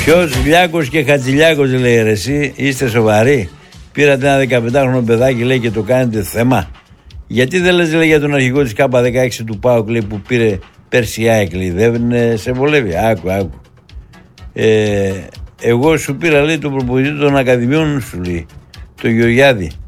Ποιος Λιάκος και Χατζηλιάκος, λέει, ρε εσύ, είστε σοβαροί? Πήρατε ένα 15χρονο παιδάκι, λέει, και το κάνετε θέμα. Γιατί δεν λες, λέει, για τον αρχηγό της K16 του ΠΑΟΚ, λέει, που πήρε πέρσι η ΑΕΚ, λέει, δεν σε βολεύει? Άκου. Εγώ σου πήρα, λέει, τον προπονητή των Ακαδημιών σου, λέει, το Γεωργιάδη.